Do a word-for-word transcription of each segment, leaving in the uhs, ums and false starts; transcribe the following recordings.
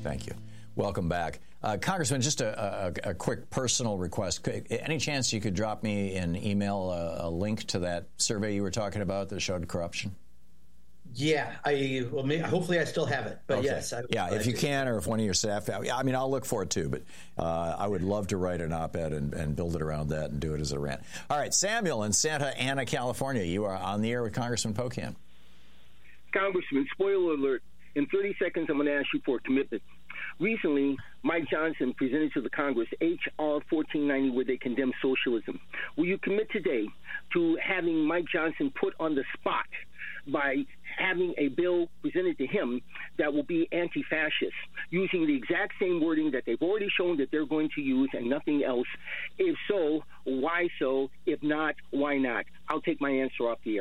Thank you. Welcome back. Uh, Congressman, just a, a, a quick personal request. Any chance you could drop me an email, a, a link to that survey you were talking about that showed corruption? Yeah, I well, maybe, hopefully I still have it, but okay. yes. I, yeah, if you to. can, or if one of your staff, I mean, I'll look for it too, but uh, I would love to write an op-ed and, and build it around that and do it as a rant. All right, Samuel in Santa Ana, California, you are on the air with Congressman Pocan. Congressman, spoiler alert, in thirty seconds, I'm going to ask you for a commitment. Recently, Mike Johnson presented to the Congress H R fourteen ninety, where they condemn socialism. Will you commit today to having Mike Johnson put on the spot by having a bill presented to him that will be anti-fascist, using the exact same wording that they've already shown that they're going to use and nothing else? If so, why so? If not, why not? I'll take my answer off the air.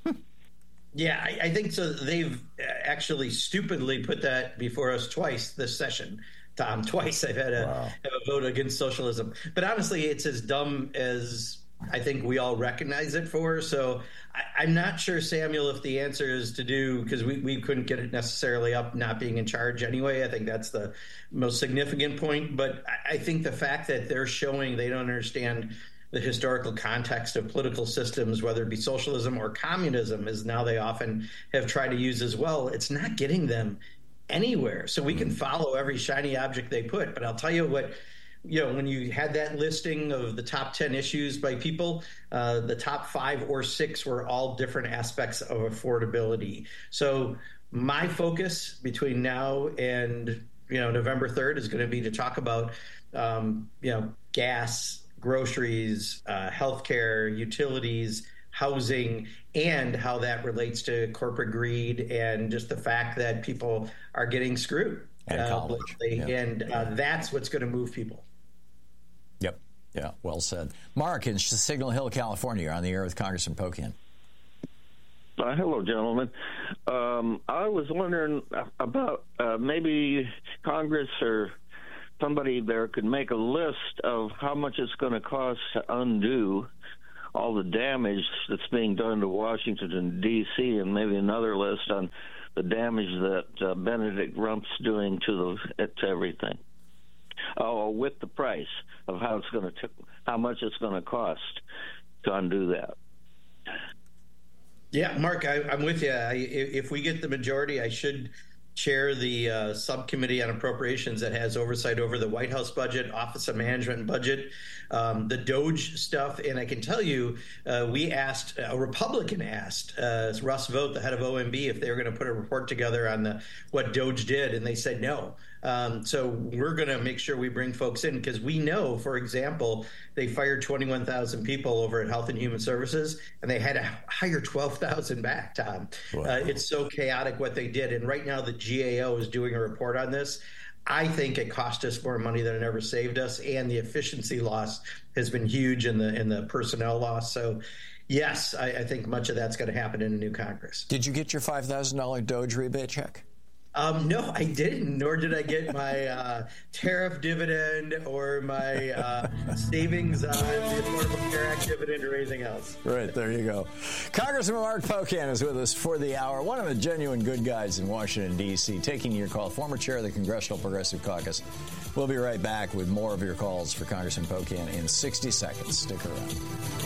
Yeah, I, I think so. They've actually stupidly put that before us twice this session, Tom. Twice I've had a, wow. have a vote against socialism. But honestly, it's as dumb as I think we all recognize it for. So I, I'm not sure, Samuel, if the answer is to do, because we, we couldn't get it necessarily up not being in charge anyway. I think that's the most significant point. But I, I think the fact that they're showing they don't understand the historical context of political systems, whether it be socialism or communism, as now they often have tried to use as well, it's not getting them anywhere. So we can follow every shiny object they put. But I'll tell you what, you know, when you had that listing of the top ten issues by people, uh, the top five or six were all different aspects of affordability. So my focus between now and, you know, November third is going to be to talk about, um, you know, gas, groceries, uh, healthcare, utilities, housing, and how that relates to corporate greed and just the fact that people are getting screwed. And uh, college. Yeah. And uh, yeah. that's what's going to move people. Yep. Yeah, well said. Mark in Signal Hill, California, you're on the air with Congressman Pocan. Uh, hello, gentlemen. Um, I was wondering about uh, maybe Congress or somebody there could make a list of how much it's going to cost to undo all the damage that's being done to Washington and D C, and maybe another list on the damage that uh, Benedict Rump's doing to the to everything. Oh, with the price of how it's going to, how much it's going to cost to undo that. Yeah, Mark, I, I'm with you. I, if we get the majority, I should chair the uh, subcommittee on appropriations that has oversight over the White House budget, Office of Management budget, um, the Doge stuff. And I can tell you, uh, we asked, a Republican asked uh, Russ Vought, the head of O M B, if they were going to put a report together on the what Doge did, and they said no. Um, so we're going to make sure we bring folks in, because we know, for example, they fired twenty-one thousand people over at Health and Human Services, and they had to hire twelve thousand back, Tom. Wow. Uh, it's so chaotic what they did. And right now the G A O is doing a report on this. I think it cost us more money than it ever saved us, and the efficiency loss has been huge in the in the personnel loss. So yes, I, I think much of that's going to happen in a new Congress. Did you get your five thousand dollars Doge rebate check? Um, no, I didn't, nor did I get my uh, tariff dividend or my uh, savings on the Affordable Care Act dividend or anything else. Right, there you go. Congressman Mark Pocan is with us for the hour. One of the genuine good guys in Washington, D C, taking your call. Former chair of the Congressional Progressive Caucus. We'll be right back with more of your calls for Congressman Pocan in sixty seconds. Stick around.